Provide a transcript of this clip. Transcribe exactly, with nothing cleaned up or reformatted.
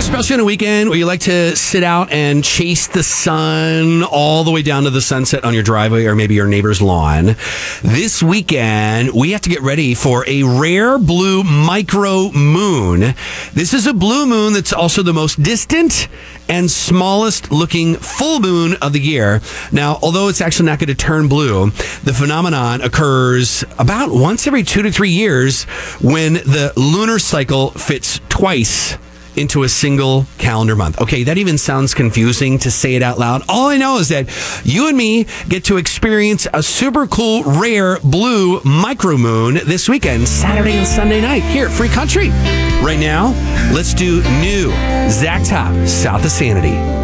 especially on a weekend where you like to sit out and chase the sun all the way down to the sunset on your driveway or maybe your neighbor's lawn. This weekend, we have to get ready for a rare blue micro moon. This is a blue moon that's also the most distant and smallest looking full moon of the year. Now, although it's actually not going to turn blue, the phenomenon occurs about once every two to three years when the lunar cycle fits twice into a single calendar month. Okay, that even sounds confusing to say it out loud. All I know is that you and me get to experience a super cool, rare blue micro moon this weekend, Saturday and Sunday night here at Free Country. Right now, let's do new Zach Top, South of Sanity.